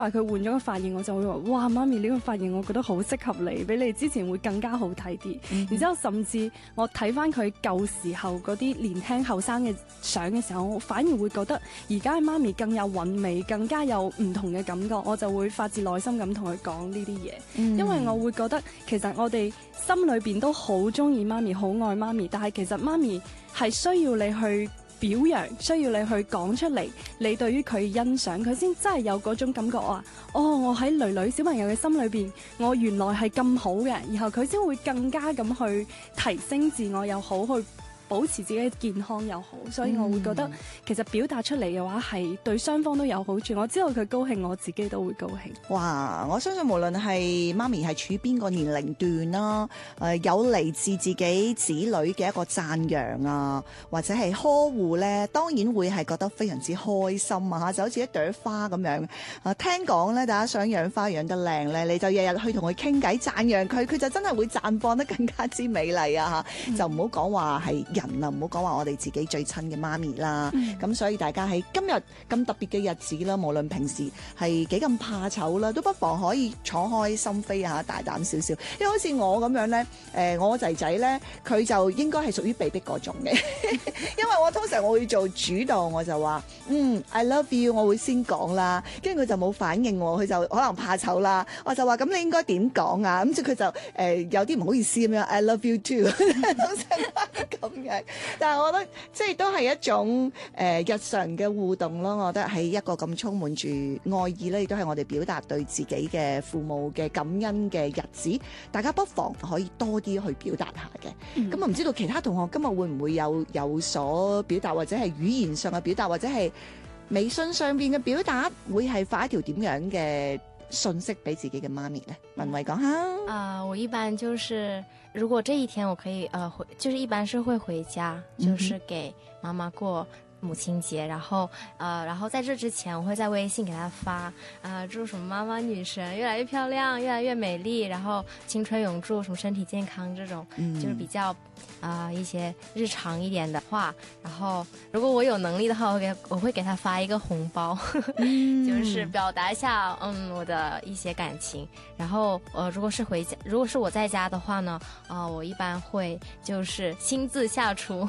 佢換咗個髮型，我就會話：哇，媽咪呢個髮型我覺得好適合你，比你之前會更加好睇啲。然之後甚至我睇翻佢舊時候嗰啲年輕後生嘅相嘅時候，我反而會覺得而家嘅媽咪更有韻味，更加有唔同嘅感覺。我就會發自內心咁同佢講呢啲嘢，因為我會覺得其實我哋心裏邊都好中意媽咪，好愛媽咪，但係其實媽咪係需要你去表揚，需要你去講出嚟，你對於佢欣賞，佢先真係有嗰種感覺話，哦，我喺女女小朋友嘅心裏邊，我原來係咁好嘅，然後佢先會更加咁去提升自我又好，去保持自己嘅健康又好，所以我會覺得其實表達出嚟嘅話係對雙方都有好處。我知道佢高興，我自己都會高興。 哇！我相信無論係媽咪係處於邊個年齡段啦，有嚟自自己子女嘅一個讚揚啊，或者係呵護咧，當然會係覺得非常之開心啊！就好似一朵花咁樣。聽講咧，大家想養花養得靚咧，你就日日去同佢傾偈讚揚佢，佢就真係會綻放得更加之美麗啊！就唔好講話係人啊，唔好講話我哋自己最親嘅媽咪啦。咁所以大家喺今日咁特別嘅日子啦，無論平時係幾咁怕醜啦，都不妨可以敞開心扉啊，大膽少少。因為好似我咁樣咧，我仔仔咧，佢就應該係屬於被逼嗰種嘅，因為我通常我會做主導，我就話I love you， 我會先講啦，跟住佢就冇反應喎，佢就可能怕醜啦，我就話咁你應該點講啊？咁即佢就有啲唔好意思咁樣 I love you too， 通常咁樣。但係我覺得即係都係一種日常嘅互動咯。我覺得喺一個咁充滿住愛意咧，亦都係我哋表達對自己嘅父母嘅感恩嘅日子。大家不妨可以多啲去表達下嘅。咁我唔知道其他同學今日會唔會有所表達，或者係語言上嘅表達，或者係微信上邊嘅表達，會係發一條點樣嘅信息俾自己嘅媽咪呢？文慧講下。 我一般就是如果這一天我可以就是一般是會回家，就是給媽媽過母親節，然後在這之前我會在微信給她發祝什麼媽媽女神越來越漂亮，越來越美麗，然後青春永駐，什麼身體健康這種，就是比較一些日常一點的話。然後如果我有能力的話，我會給她發一個紅包，就是表達一下我的一些感情。然後如果是我在家的話呢，我一般會就是親自下廚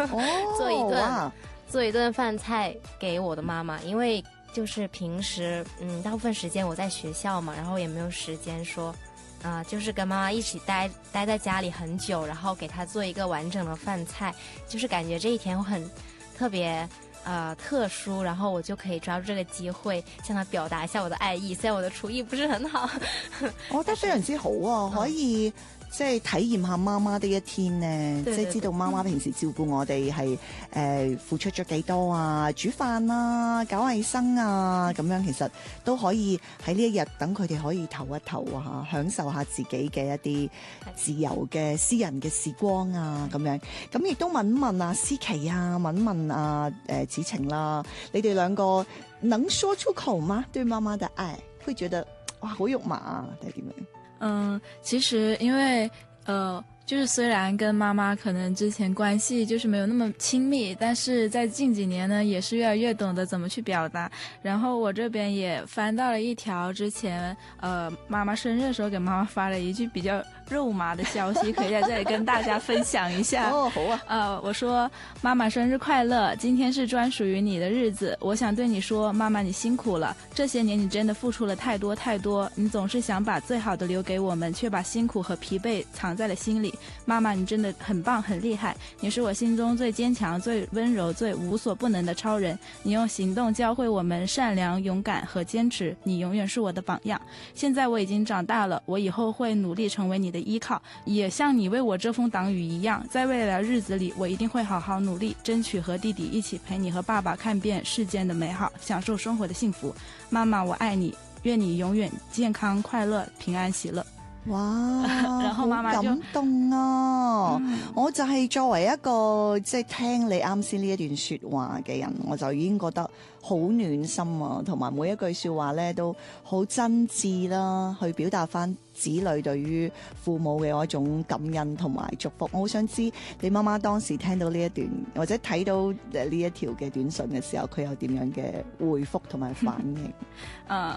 做一頓飯菜給我的媽媽，因為就是平時大部分時間我在學校嘛，然後也沒有時間說就是跟媽媽一起待在家裡很久，然後給她做一個完整的飯菜，就是感覺這一天會很特別特殊，然後我就可以抓住這個機會向她表達一下我的愛意。雖然我的廚藝不是很好， 我覺得非常之好啊，可以即係體驗下媽媽的一天呢，即係知道媽媽平時照顧我哋係付出咗幾多啊，煮飯啦、搞衛生啊，咁樣其實都可以喺呢一日等佢哋可以唞一唞啊，享受下自己嘅一啲自由嘅私人嘅時光啊，咁樣。咁亦都問一問啊思琪啊，問一問啊子晴啦，你哋兩個能說出口嗎？對媽媽的愛，會覺得哇好肉麻啊，定係點樣？ 其實因為就是雖然跟媽媽可能之前關係就是沒有那麼親密，但是在近幾年呢，也是越來越懂得怎麼去表達。然後我這邊也翻到了一條之前媽媽生日的時候給媽媽發了一句比較肉麻的消息，可以在這裡跟大家分享一下。 好啊。 我說媽媽生日快樂，今天是專屬於你的日子，我想對你說，媽媽你辛苦了，這些年你真的付出了太多太多，你總是想把最好的留給我們，卻把辛苦和疲憊藏在了心裡。媽媽你真的很棒很厲害，你是我心中最堅強最溫柔最無所不能的超人，你用行動教會我們善良勇敢和堅持，你永遠是我的榜樣。現在我已經長大了，我以後會努力成為你的依靠，也像你為我遮風擋雨一樣，在未來的日子裡我一定會好好努力，爭取和弟弟一起陪你和爸爸看遍世間的美好，享受生活的幸福。媽媽我愛你，願你永遠健康快樂平安喜樂。 哇！ 然後媽媽就好感動啊！我就係作為一個即係聽你啱先呢一段說話嘅人，我就已經覺得好暖心啊，同埋每一句說話咧都好真摯啦，去表達翻子女對於父母嘅嗰種感恩同埋祝福。我好想知你媽媽當時聽到呢一段或者睇到呢一條嘅短信嘅時候，佢有點樣嘅回覆同埋反應？